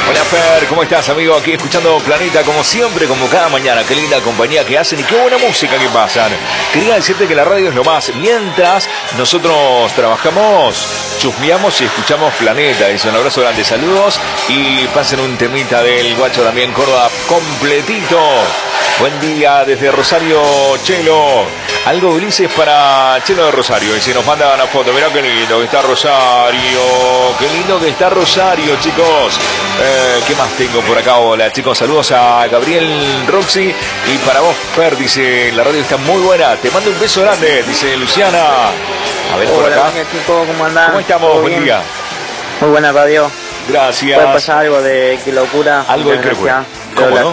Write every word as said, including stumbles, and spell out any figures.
Hola Fer, ¿cómo estás, amigo? Aquí escuchando Planeta como siempre, como cada mañana. Qué linda compañía que hacen y qué buena música que pasan. Quería decirte que la radio es lo más. Mientras nosotros trabajamos, chusmeamos y escuchamos Planeta. Dice un abrazo grande, saludos y pasen un temita del Guacho Damián Córdoba completito. Buen día desde Rosario, Chelo. Algo grises para Chelo de Rosario. Y se nos manda una foto. Mirá qué lindo que está Rosario. Qué lindo que está Rosario, chicos. Eh, ¿Qué más tengo por acá? Hola, chicos. Saludos a Gabriel Roxy. Y para vos, Fer, dice, la radio está muy buena. Te mando un beso grande, dice Luciana. A ver, por acá. Hola, chicos, ¿cómo andán? ¿Cómo estamos? Buen día. Muy buena radio. Gracias. Puede pasar algo de qué locura. Algo de qué locura. ¿Cómo no?